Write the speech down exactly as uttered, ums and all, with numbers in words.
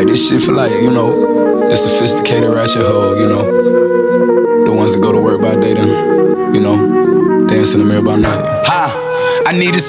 this shit for like, you know, the sophisticated ratchet hoe, you know, the ones that go to work by day then, you know, dance in the mirror by night. Ha! I need a